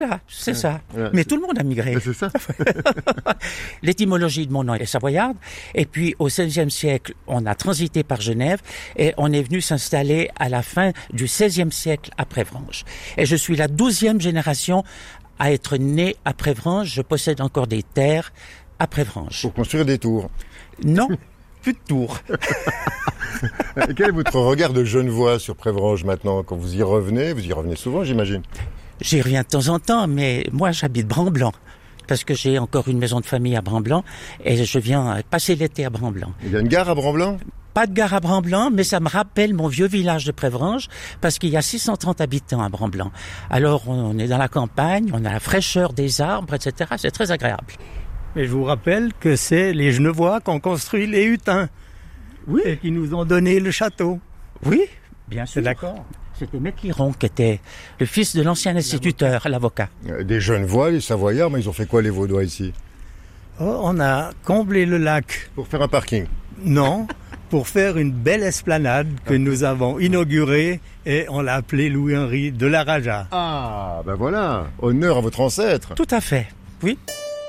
Voilà, c'est ça. Ouais, Mais tout le monde a migré. c'est ça. L'étymologie de mon nom est savoyarde. Et puis, au XVIe siècle, on a transité par Genève et on est venu s'installer à la fin du XVIe siècle à Prévranges. Et je suis la 12e génération à être né à Prévranges. Je possède encore des terres à Prévranges. Pour construire des tours. Non, plus de tours. Quel est votre regard de Genevois sur Prévranges maintenant? Quand vous y revenez souvent, j'imagine. J'y reviens de temps en temps, mais moi j'habite Bran-Blanc, parce que j'ai encore une maison de famille à Bran-Blanc, et je viens passer l'été à Bran-Blanc. Il y a une gare à Bran-Blanc? Pas de gare à Bran-Blanc, mais ça me rappelle mon vieux village de Prévranges, parce qu'il y a 630 habitants à Bran-Blanc. Alors on est dans la campagne, on a la fraîcheur des arbres, etc. C'est très agréable. Mais je vous rappelle que c'est les Genevois qui ont construit les hutins. Oui. Et qui nous ont donné le château. Oui, bien sûr. C'est d'accord. C'était Méquiron qui était le fils de l'ancien instituteur, l'avocat. Des Genevois, les Savoyards, mais ils ont fait quoi les Vaudois ici? Oh, on a comblé le lac. Pour faire un parking. Non, pour faire une belle esplanade que nous avons inaugurée et on l'a appelée Louis-Henri de la Raja. Ah, ben voilà, honneur à votre ancêtre. Tout à fait, oui.